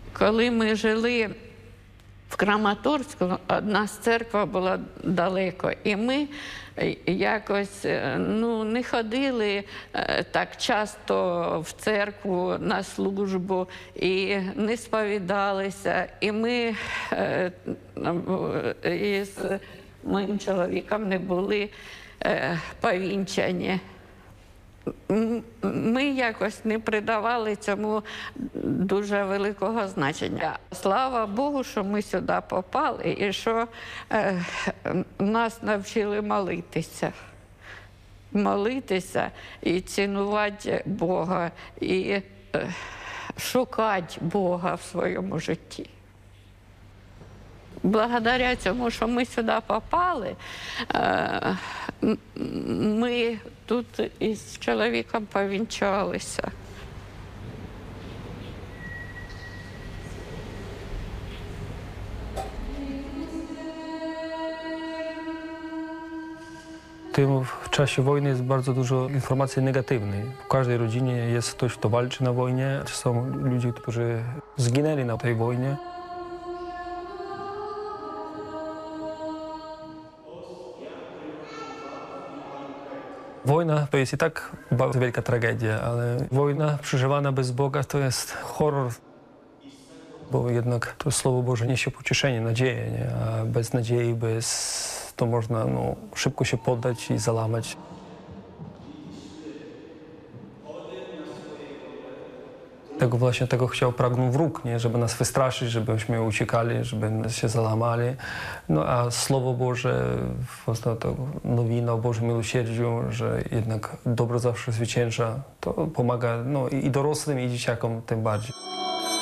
Коли ми жили в Краматорську, одна з церква була далеко, і ми якось не ходили так часто в церкву на службу і не сповідалися. І ми із моїм чоловіком не були повінчані. Ми якось не придавали цьому дуже великого значення. Слава Богу, що ми сюди попали і що нас навчили молитися. Молитися і цінувати Бога, і шукати Бога в своєму житті. Благодаря цьому, що ми сюди попали, ми тут із чоловіком повінчалися. W czasie wojny jest bardzo dużo informacji negatywnej. W każdej rodzinie jest ktoś, kto walczy na wojnie. Są ludzie, którzy zginęli na tej wojnie. Wojna to jest i tak bardzo wielka tragedia, ale wojna przeżywana bez Boga to jest horror. Bo jednak to Słowo Boże niesie pocieszenie, nadzieję, nie? A bez nadziei, to można szybko się poddać i załamać. Tego chciał, pragnął wróg, nie? Żeby nas wystraszyć, żebyśmy uciekali, żeby się załamali. A Słowo Boże, to nowina o Bożym miłosierdziu, że jednak dobro zawsze zwycięża, to pomaga i dorosłym, i dzieciakom tym bardziej.